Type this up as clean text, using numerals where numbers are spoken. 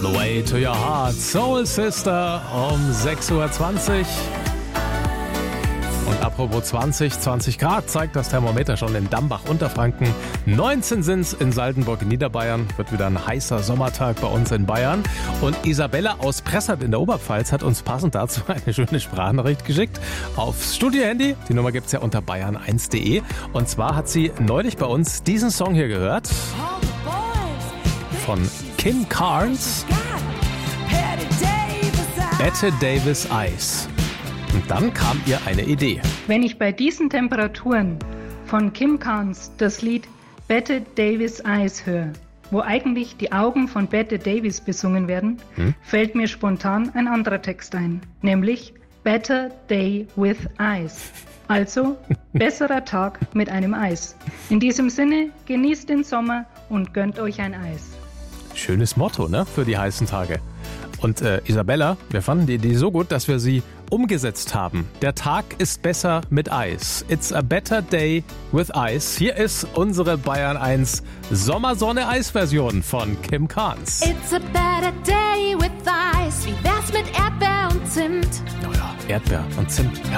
The Way to Your Heart, Soul Sister um 6.20 Uhr. Und apropos 20 Grad zeigt das Thermometer schon in Dambach-Unterfranken. 19 sind's in Saldenburg in Niederbayern. Wird wieder ein heißer Sommertag bei uns in Bayern. Und Isabella aus Pressert in der Oberpfalz hat uns passend dazu eine schöne Sprachnachricht geschickt. Aufs Studio-Handy. Die Nummer gibt's ja unter bayern1.de. Und zwar hat sie neulich bei uns diesen Song hier gehört. Von Kim Carnes. Bette Davis Eyes. Und dann kam ihr eine Idee. Wenn ich bei diesen Temperaturen von Kim Carnes das Lied Bette Davis Eyes höre, wo eigentlich die Augen von Bette Davis besungen werden, fällt mir spontan ein anderer Text ein, nämlich Better Day with Eyes. Also besserer Tag mit einem Eis. In diesem Sinne, genießt den Sommer und gönnt euch ein Eis. Schönes Motto, ne, für die heißen Tage. Und Isabella, wir fanden die Idee so gut, dass wir sie umgesetzt haben. Der Tag ist besser mit Eis. It's a better day with Ice. Hier ist unsere Bayern 1 Sommersonne-Eis-Version von Kim Carnes. It's a better day with ice. Wie wär's mit Erdbeer und Zimt? Naja, Erdbeer und Zimt. Ja.